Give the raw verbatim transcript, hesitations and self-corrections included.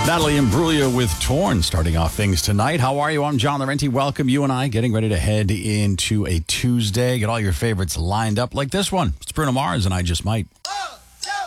Natalie Imbruglia with Torn starting off things tonight. How are you? I'm John Laurenti. Welcome. You and I getting ready to head into a Tuesday. Get all your favorites lined up like this one. It's Bruno Mars and I Just Might.